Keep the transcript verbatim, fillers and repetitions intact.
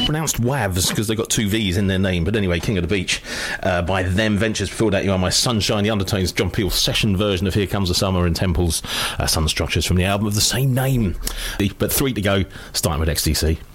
pronounced Wavs because they've got two V's in their name. But anyway, King of the Beach uh, by Them Ventures. Before that, You Are My Sunshine, The Undertones, John Peel's session version of Here Comes the Summer, and Temple's uh, Sun Structures from the album of the same name. But three to go, starting with X T C.